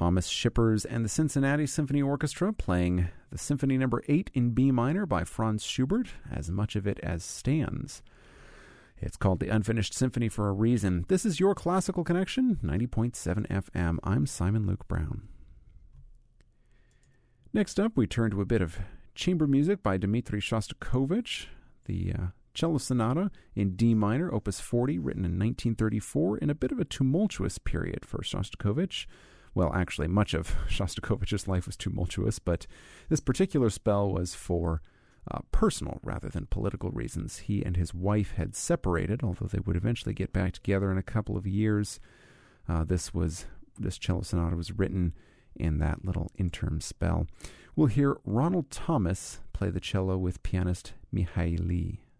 Thomas Shippers and the Cincinnati Symphony Orchestra playing the Symphony No. 8 in B minor by Franz Schubert, as much of it as stands. It's called the Unfinished Symphony for a reason. This is your Classical Connection, 90.7 FM. I'm Simon Luke Brown. Next up, we turn to a bit of chamber music by Dmitri Shostakovich, the Cello Sonata in D minor, Opus 40, written in 1934, in a bit of a tumultuous period for Shostakovich. Well, actually, much of Shostakovich's life was tumultuous, but this particular spell was for personal rather than political reasons. He and his wife had separated, although they would eventually get back together in a couple of years. This cello sonata was written in that little interim spell. We'll hear Ronald Thomas play the cello with pianist Mihai Lee.